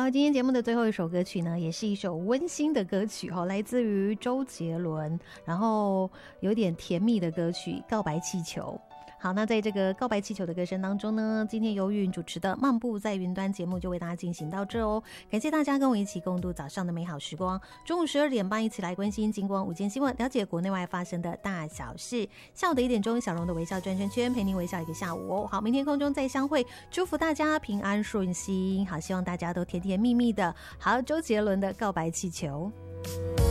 好，今天节目的最后一首歌曲呢，也是一首温馨的歌曲来自于周杰伦，然后有点甜蜜的歌曲《告白气球》。好，那在这个告白气球的歌声当中呢，今天由韵主持的《漫步在云端》节目就为大家进行到这哦。感谢大家跟我一起共度早上的美好时光，中午12点半一起来关心金光午间新闻，了解国内外发生的大小事。下午的1点钟，小荣的微笑转圈圈陪您微笑一个下午哦。好，明天空中再相会，祝福大家平安顺心。好，希望大家都甜甜蜜蜜的。好，周杰伦的《告白气球》。